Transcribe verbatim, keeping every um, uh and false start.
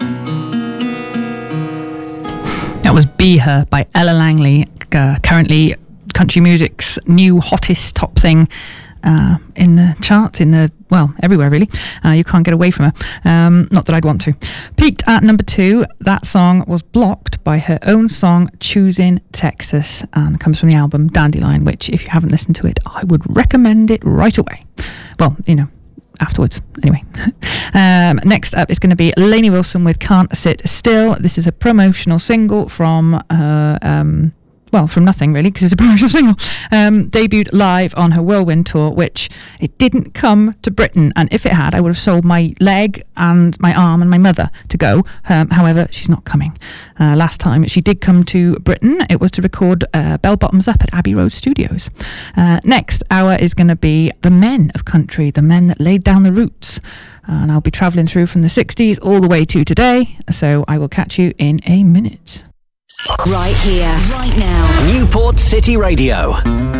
That was Be Her by Ella Langley, uh, currently country music's new hottest top thing uh, in the charts, in the, well, everywhere really. Uh, you can't get away from her. Um, not that I'd want to. Peaked at number two, that song was blocked by her own song, Choosing Texas, and comes from the album Dandelion, which, if you haven't listened to it, I would recommend it right away. Well, you know, afterwards anyway. um, next up is going to be Lainey Wilson with Can't Sit Still. This is a promotional single from her um well from nothing really, because it's a promotional single. Um, debuted live on her Whirlwind tour, which it didn't come to Britain, and if it had I would have sold my leg and my arm and my mother to go. Um, however, she's not coming. Uh, last time she did come to Britain, it was to record uh, Bell Bottoms Up at Abbey Road Studios. Uh, next hour is going to be the men of country, the men that laid down the roots, and I'll be travelling through from the sixties all the way to today, so I will catch you in a minute. Right here, right now. Newport City Radio.